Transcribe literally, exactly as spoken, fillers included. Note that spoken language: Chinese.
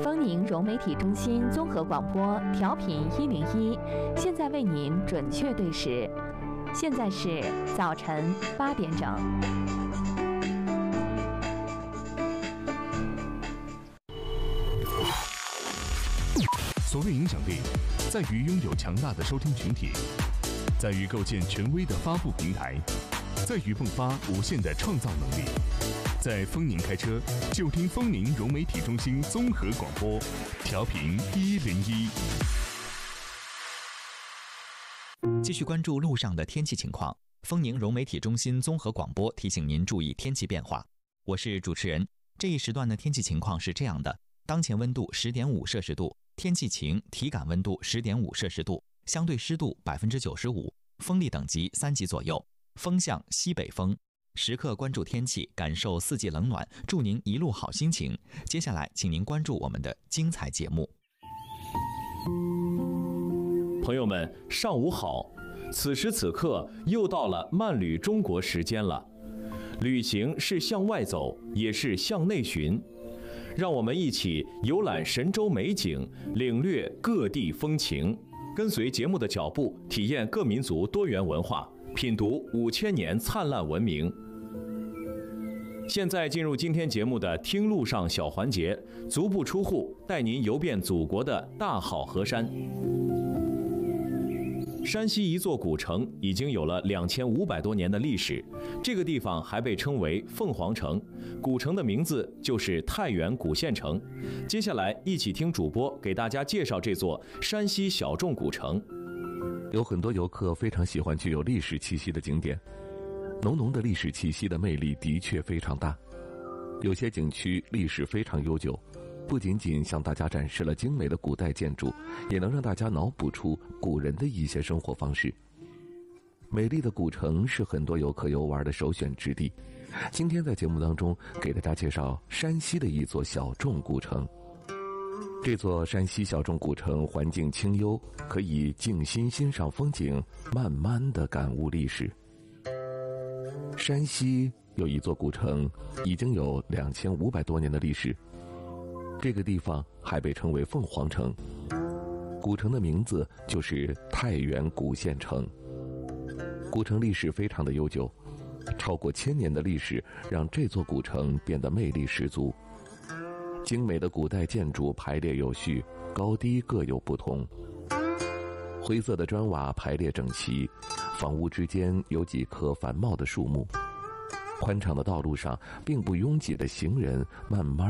丰宁融媒体中心综合广播调频一零一，现在为您准确对时，现在是早晨八点整。 所谓影响力，在于拥有强大的收听群体，在于构建权威的发布平台，在于迸发无限的创造能力。在丰宁开车，就听丰宁融媒体中心综合广播，调频一零一。 继续关注路上的天气情况。丰宁融媒体中心综合广播提醒您注意天气变化。我是主持人。这一时段的天气情况是这样的：当前温度十点五摄氏度，天气晴，体感温度十点五摄氏度，相对湿度百分之九十五，风力等级三级左右，风向西北风。时刻关注天气，感受四季冷暖，祝您一路好心情。接下来，请您关注我们的精彩节目。 朋友们，上午好！此时此刻又到了慢旅中国时间了。旅行是向外走，也是向内寻。让我们一起游览神州美景，领略各地风情，跟随节目的脚步，体验各民族多元文化，品读五千年灿烂文明。现在进入今天节目的听路上小环节，足不出户，带您游遍祖国的大好河山。山西一座古城已经有了两千五百多年的历史，这个地方还被称为凤凰城，古城的名字就是太原古县城。接下来一起听主播给大家介绍这座山西小众古城。 有很多游客非常喜欢具有历史气息的景点，浓浓的历史气息的魅力的确非常大。有些景区历史非常悠久，不仅仅向大家展示了精美的古代建筑，也能让大家脑补出古人的一些生活方式。美丽的古城是很多游客游玩的首选之地。今天在节目当中给大家介绍山西的一座小众古城。这座山西小众古城环境清幽，可以静心欣赏风景，慢慢地感悟历史。山西有一座古城，已经有两千五百多年的历史。这个地方还被称为凤凰城，古城的名字就是太原古县城。古城历史非常的悠久，超过千年的历史让这座古城变得魅力十足。精美的古代建筑排列有序，高低各有不同。灰色的砖瓦排列整齐，房屋之间有几棵繁茂的树木。宽敞的道路上，并不拥挤的行人慢慢